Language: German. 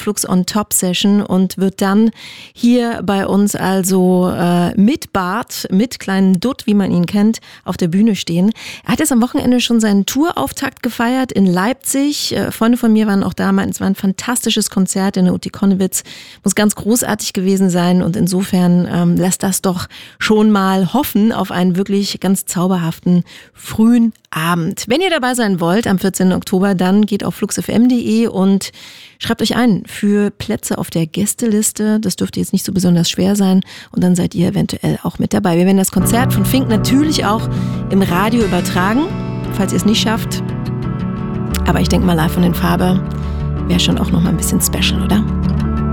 Flux on Top Session und wird dann hier bei uns also mit Bart, mit kleinen Dutt, wie man ihn kennt, auf der Bühne stehen. Er hat jetzt am Wochenende schon seinen Tourauftakt gefeiert in Leipzig. Freunde von mir waren auch da, meinten, es war ein fantastisches Konzert in der Utti Konnewitz. Muss ganz großartig gewesen sein und insofern lässt das doch schon mal hoffen auf einen wirklich ganz zauberhaften frühen Abend. Wenn ihr dabei sein wollt am 14. Oktober, dann geht auf fluxfm.de und schreibt euch ein für Plätze auf der Gästeliste. Das dürfte jetzt nicht so besonders schwer sein und dann seid ihr eventuell auch mit dabei. Wir werden das Konzert von Fink natürlich auch im Radio übertragen, falls ihr es nicht schafft. Aber ich denke mal, live von den Farbe wäre schon auch noch mal ein bisschen special, oder?